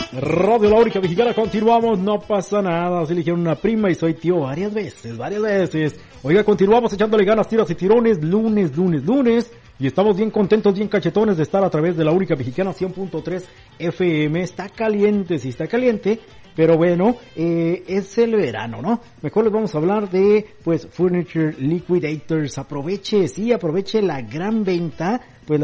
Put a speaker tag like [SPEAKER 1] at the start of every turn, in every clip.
[SPEAKER 1] Radio La Única Mexicana, continuamos, no pasa nada, se eligieron una prima y soy tío varias veces. Oiga, continuamos echándole ganas, tiras y tirones, lunes, y estamos bien contentos, bien cachetones de estar a través de La Única Mexicana 100.3 FM. Está caliente, sí está caliente, pero bueno, es el verano, ¿no? Mejor les vamos a hablar de, pues, Furniture Liquidators. Aproveche la gran venta,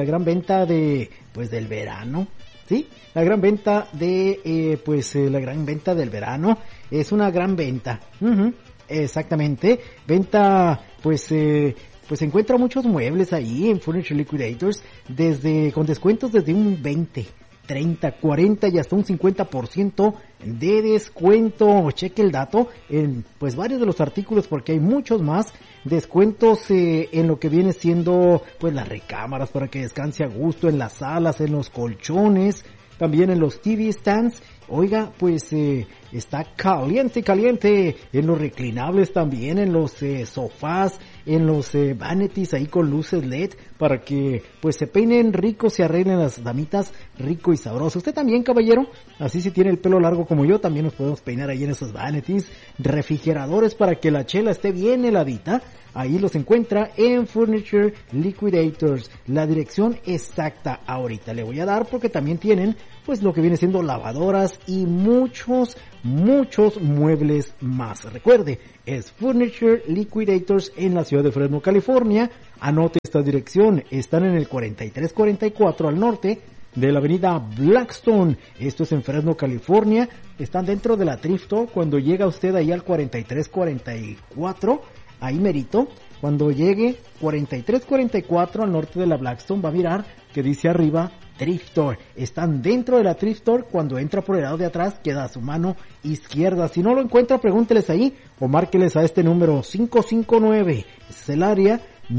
[SPEAKER 1] del verano. Sí, la gran venta la gran venta del verano es una gran venta. Exactamente, venta, pues encuentra muchos muebles ahí en Furniture Liquidators con descuentos desde un 20, 30, 40 y hasta un 50% de descuento. Cheque el dato en pues varios de los artículos porque hay muchos más descuentos en lo que viene siendo pues las recámaras para que descanse a gusto, en las salas, en los colchones, también en los TV stands. Oiga, pues está caliente en los reclinables también, en los sofás, en los vanities ahí con luces LED para que pues se peinen rico, se arreglen las damitas rico y sabroso. Usted también, caballero, así si tiene el pelo largo como yo, también nos podemos peinar ahí en esos vanities. Refrigeradores para que la chela esté bien heladita. Ahí los encuentra en Furniture Liquidators. La dirección exacta ahorita le voy a dar porque también tienen pues lo que viene siendo lavadoras y muchos muebles más. Recuerde, es Furniture Liquidators en la ciudad de Fresno, California. Anote esta dirección, están en el 4344 al norte de la avenida Blackstone. Esto es en Fresno, California. Están dentro de la Thrift Store. Cuando llega usted ahí al 4344, ahí merito, cuando llegue 4344 al norte de la Blackstone, va a mirar que dice arriba Thrift Store. Están dentro de la Thrift Store. Cuando entra por el lado de atrás, queda a su mano izquierda. Si no lo encuentra, pregúnteles ahí o márqueles a este número 559, es el área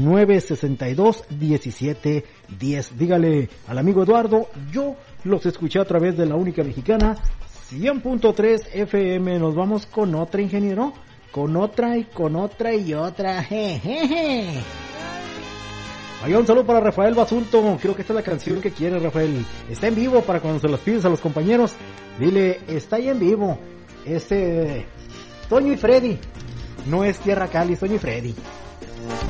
[SPEAKER 1] 962-1710. Dígale al amigo Eduardo, yo los escuché a través de La Única Mexicana 100.3 FM. Nos vamos con otra, ingeniero, con otra y otra. Jejeje. Oiga, un saludo para Rafael Basulto. Creo que esta es la canción que quiere Rafael. Está en vivo para cuando se las pides a los compañeros. Dile, está ahí en vivo. Toño y Freddy. No es Tierra Cali, Toño y Freddy.